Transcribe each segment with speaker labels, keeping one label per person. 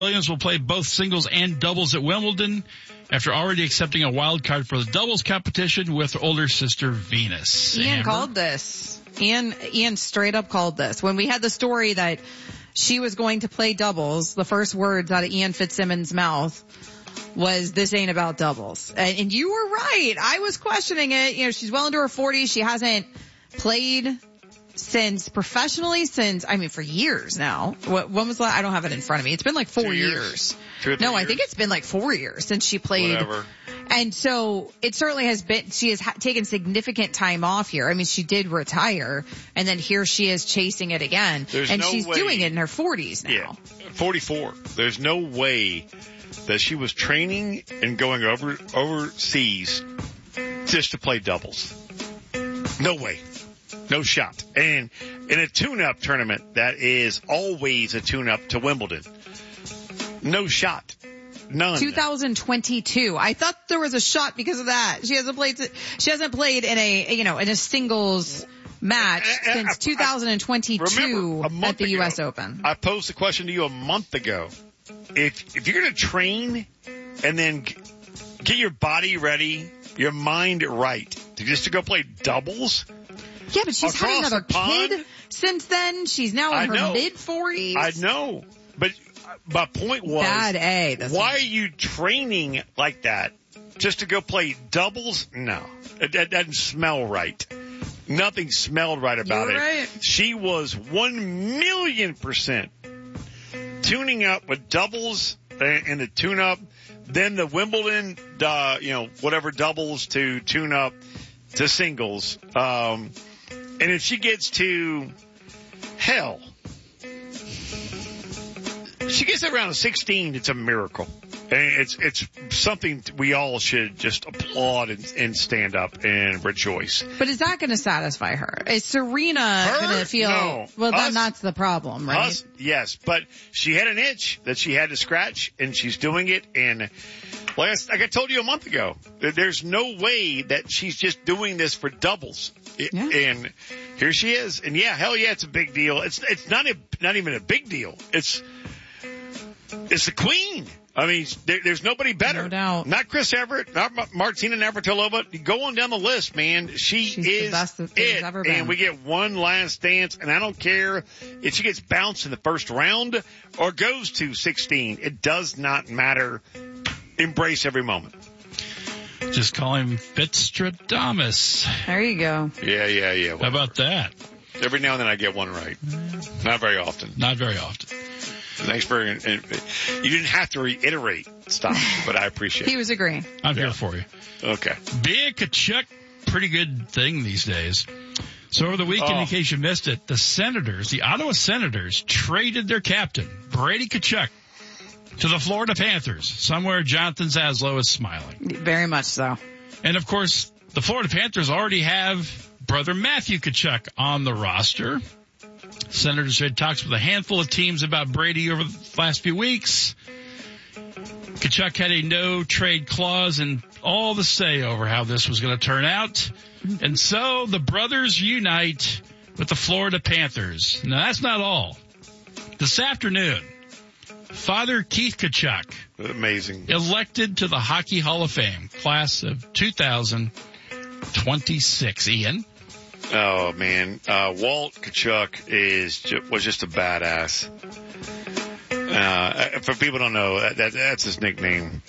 Speaker 1: Williams will play both singles and doubles at Wimbledon after already accepting a wild card for the doubles competition with older sister Venus.
Speaker 2: Ian called this. Ian straight up called this. When we had the story that she was going to play doubles, the first words out of Ian Fitzsimmons' mouth was, this ain't about doubles. And you were right. I was questioning it. You know, she's well into her 40s. She hasn't played professionally since, for years now. When was I don't have it in front of me. It's been like 4 years.
Speaker 3: 2 or 3
Speaker 2: No,
Speaker 3: years.
Speaker 2: I think it's been like 4 years since she played.
Speaker 3: Whatever.
Speaker 2: And so it certainly has been, she has taken significant time off here. I mean, she did retire, and then here she is chasing it again. And she's doing it in her 40s now.
Speaker 3: Yeah, 44. There's no way that she was training and going overseas just to play doubles. No way. No shot. And in a tune-up tournament, that is always a tune-up to Wimbledon. No shot. None.
Speaker 2: 2022. I thought there was a shot because of that. She hasn't played in a singles match since 2022 at the U.S. Open.
Speaker 3: I posed the question to you a month ago. If you're going to train and then get your body ready, your mind right, to go play doubles.
Speaker 2: Yeah, but she's had another
Speaker 3: pond?
Speaker 2: kid since then. She's now in her mid-40s.
Speaker 3: I know. But my point was,
Speaker 2: Bad A.
Speaker 3: Why are you training like that just to go play doubles? No. That doesn't smell right. Nothing smelled right about it.
Speaker 2: Right.
Speaker 3: She was 1,000,000% tuning up with doubles and the tune-up, then the Wimbledon, whatever doubles to tune up to singles. And if she gets to she gets around 16, it's a miracle. And it's something we all should just applaud and stand up and rejoice.
Speaker 2: But is that going to satisfy her? Is Serena going to feel,
Speaker 3: no.
Speaker 2: Well, then that's the problem, right?
Speaker 3: Us, yes, but she had an itch that she had to scratch, and she's doing it. And like I told you a month ago, there's no way that she's just doing this for doubles.
Speaker 2: Yeah.
Speaker 3: And here she is. And it's a big deal. It's not even a big deal. It's the queen. I mean, there's nobody better.
Speaker 2: No doubt.
Speaker 3: Not Chris Everett, not Martina Navratilova. Go on down the list, man. She's
Speaker 2: the best that there's ever been.
Speaker 3: And we get one last dance, and I don't care if she gets bounced in the first round or goes to 16. It does not matter. Embrace every moment.
Speaker 1: Just call him Fitzstradamus.
Speaker 2: There you go.
Speaker 3: Yeah.
Speaker 1: How about that?
Speaker 3: Every now and then I get one right. Not very often.
Speaker 1: Not very often.
Speaker 3: Thanks for, you didn't have to reiterate stuff, but I appreciate it.
Speaker 2: He was agreeing.
Speaker 1: I'm here for you.
Speaker 3: Okay.
Speaker 1: Being Kachuk, pretty good thing these days. So over the weekend, in case you missed it, the Ottawa Senators traded their captain, Brady Kachuk, to the Florida Panthers. Somewhere Jonathan Zaslow is smiling.
Speaker 2: Very much so.
Speaker 1: And of course, the Florida Panthers already have brother Matthew Kachuk on the roster. Senators had talks with a handful of teams about Brady over the last few weeks. Kachuk had a no-trade clause and all the say over how this was going to turn out. And so the brothers unite with the Florida Panthers. Now, that's not all. This afternoon, Father Keith Kachuk,
Speaker 3: amazing,
Speaker 1: elected to the Hockey Hall of Fame, class of 2026. Ian?
Speaker 3: Oh, man. Walt Kachuk was just a badass. For people who don't know, that's his nickname.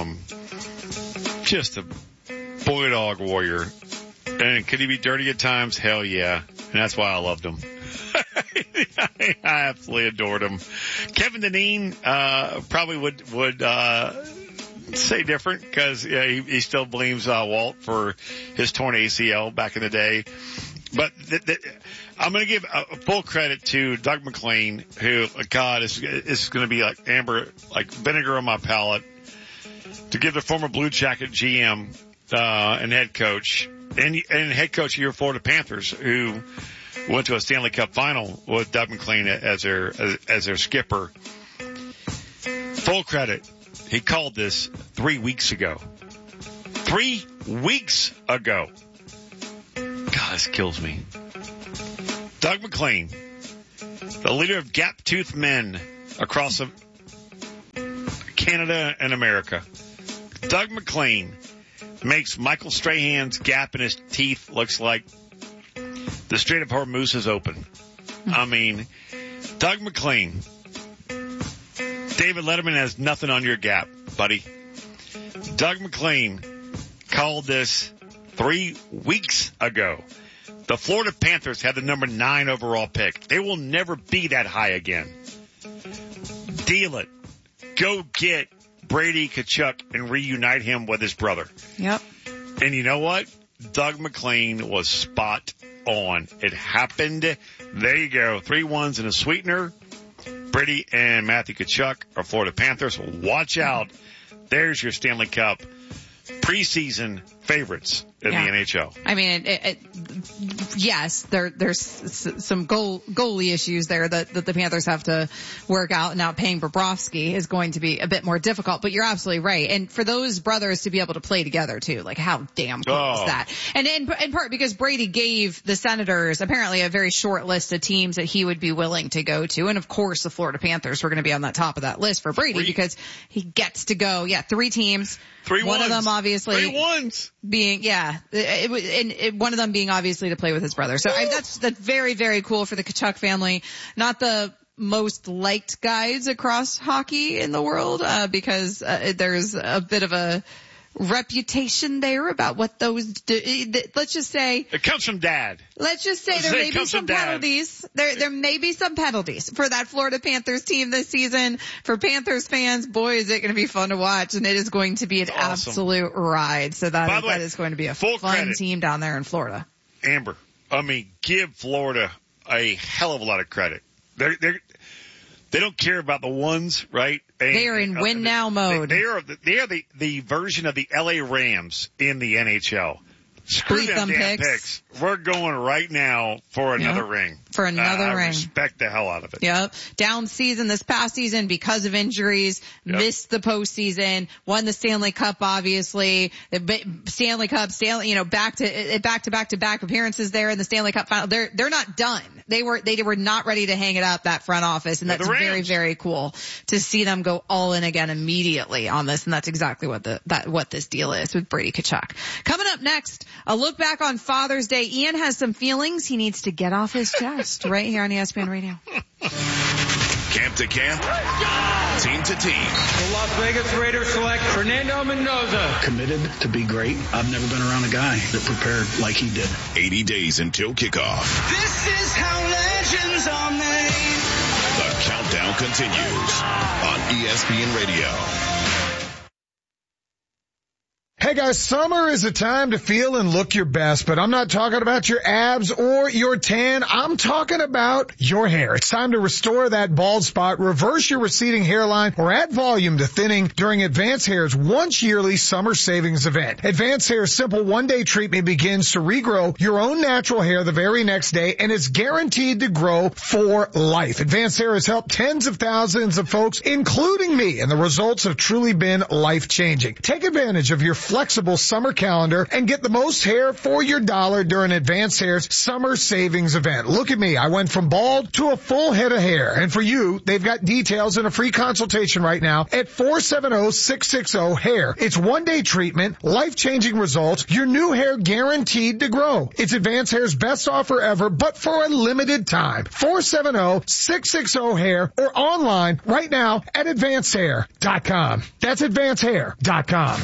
Speaker 3: Just a bulldog warrior. And could he be dirty at times? Hell yeah. And that's why I loved him. I absolutely adored him. Kevin Dineen, probably would say different because he still blames Walt for his torn ACL back in the day. But I'm going to give full credit to Doug McLean, who, God, this is going to be like vinegar on my palate, to give the former Blue Jacket GM and head coach and head coach of your Florida Panthers, who went to a Stanley Cup final with Doug McLean as their skipper. Full credit. He called this 3 weeks ago. 3 weeks ago. God, this kills me. Doug McLean, the leader of Gap Tooth Men across the Canada and America. Doug McClain makes Michael Strahan's gap in his teeth looks like the Strait of Hormuz is open. I mean, Doug McClain, David Letterman has nothing on your gap, buddy. Doug McClain called this 3 weeks ago. The Florida Panthers had the number 9 overall pick. They will never be that high again. Deal it. Go get Brady Tkachuk and reunite him with his brother.
Speaker 2: Yep.
Speaker 3: And you know what? Doug McClain was spot on. It happened. There you go. 3 1s and a sweetener. Brady and Matthew Tkachuk are Florida Panthers. Watch out. There's your Stanley Cup preseason favorites in the NHL.
Speaker 2: I mean, yes, there's some goalie issues there that the Panthers have to work out. Now paying Bobrovsky is going to be a bit more difficult, but you're absolutely right. And for those brothers to be able to play together too, like how damn cool is that? And in part because Brady gave the Senators apparently a very short list of teams that he would be willing to go to. And of course the Florida Panthers were going to be on that top of that list for Brady because he gets to go. 3 teams.
Speaker 3: 3
Speaker 2: one
Speaker 3: ones.
Speaker 2: of them obviously
Speaker 3: 3 1s.
Speaker 2: being, one of them being obviously to play with his brother. So that's very, very cool for the Tkachuk family. Not the most liked guys across hockey in the world, because there's a bit of a reputation there about what those do. Let's just say
Speaker 3: it comes from Dad.
Speaker 2: Let's just say there may be some penalties. There may be some penalties for that Florida Panthers team this season. For Panthers fans, boy, is it going to be fun to watch, and it is going to be an absolute ride. So that is going to be a fun team down there in Florida.
Speaker 3: Amber, I mean, give Florida a hell of a lot of credit. They don't care about the ones, right?
Speaker 2: They are in win now mode.
Speaker 3: They are the version of the LA Rams in the NHL. Screw them damn picks. We're going right now for another ring.
Speaker 2: For another ring.
Speaker 3: I respect the hell out of it.
Speaker 2: Yep. Down season this past season because of injuries. Yep. Missed the postseason. Won the Stanley Cup, obviously. Stanley Cup, back to back appearances there in the Stanley Cup final. They're not done. They were not ready to hang it up, that front office, and that's very, very cool to see them go all in again immediately on this, and that's exactly what this deal is with Brady Tkachuk. Coming up next, a look back on Father's Day. Ian has some feelings he needs to get off his chest right here on ESPN Radio.
Speaker 4: Camp to camp, team to team.
Speaker 5: The Las Vegas Raiders select Fernando Mendoza.
Speaker 6: Committed to be great. I've never been around a guy that prepared like he did.
Speaker 4: 80 days until kickoff.
Speaker 7: This is how legends are made.
Speaker 4: The countdown continues on ESPN Radio.
Speaker 8: Hey guys, summer is a time to feel and look your best, but I'm not talking about your abs or your tan. I'm talking about your hair. It's time to restore that bald spot, reverse your receding hairline, or add volume to thinning during Advanced Hair's once yearly summer savings event. Advanced Hair's simple one-day treatment begins to regrow your own natural hair the very next day, and it's guaranteed to grow for life. Advanced Hair has helped tens of thousands of folks, including me, and the results have truly been life-changing. Take advantage of your flexible summer calendar and get the most hair for your dollar during Advanced Hair's summer savings event. Look at me. I went from bald to a full head of hair. And for you, they've got details and a free consultation right now at 470-660-HAIR. It's one-day treatment, life-changing results, your new hair guaranteed to grow. It's Advanced Hair's best offer ever, but for a limited time. 470-660-HAIR or online right now at advancedhair.com. That's advancedhair.com.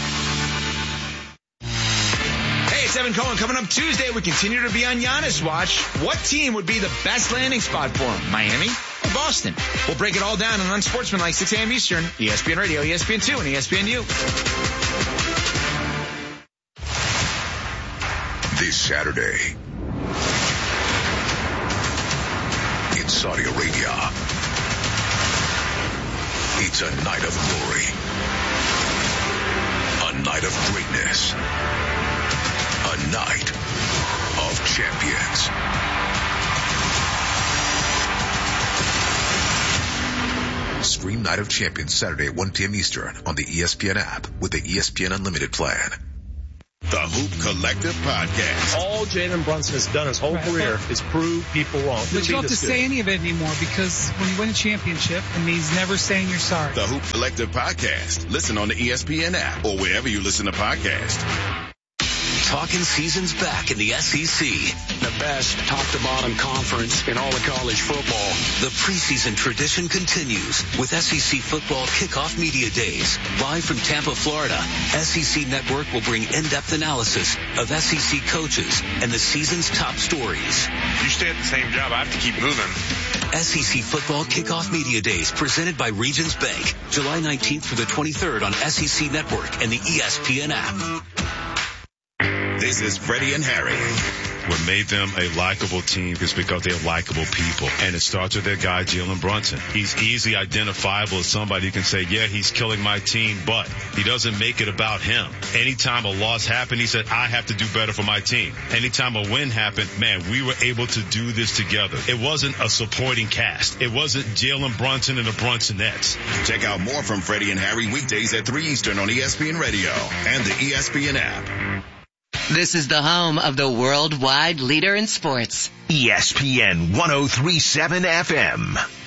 Speaker 9: Hey, it's Evan Cohen. Coming up Tuesday, we continue to be on Giannis watch. What team would be the best landing spot for him? Miami or Boston? We'll break it all down on Unsportsmanlike, 6 a.m. Eastern, ESPN Radio, ESPN2, and ESPNU.
Speaker 4: This Saturday, in Saudi Arabia, it's a night of glory, a night of greatness, a night of champions. Stream Night of Champions Saturday at 1 p.m. Eastern on the ESPN app with the ESPN Unlimited plan. The Hoop Collective Podcast.
Speaker 10: All Jalen Brunson has done his whole career is prove people wrong.
Speaker 11: But you don't have to say any of it anymore, because when you win a championship, it means never saying you're sorry.
Speaker 4: The Hoop Collective Podcast. Listen on the ESPN app or wherever you listen to podcasts.
Speaker 12: Talking season's back in the SEC.
Speaker 13: The best top-to-bottom conference in all of college football.
Speaker 12: The preseason tradition continues with SEC Football Kickoff Media Days. Live from Tampa, Florida, SEC Network will bring in-depth analysis of SEC coaches and the season's top stories.
Speaker 14: You stay at the same job, I have to keep moving.
Speaker 12: SEC Football Kickoff Media Days presented by Regions Bank. July 19th through the 23rd on SEC Network and the ESPN app.
Speaker 4: This is Freddie and Harry.
Speaker 15: What made them a likable team is because they're likable people. And it starts with their guy, Jalen Brunson. He's easily identifiable as somebody who can say, yeah, he's killing my team, but he doesn't make it about him. Anytime a loss happened, he said, I have to do better for my team. Anytime a win happened, man, we were able to do this together. It wasn't a supporting cast. It wasn't Jalen Brunson and the Brunsonettes.
Speaker 4: Check out more from Freddie and Harry weekdays at 3 Eastern on ESPN Radio and the ESPN app.
Speaker 16: This is the home of the worldwide leader in sports.
Speaker 17: ESPN 103.7 FM.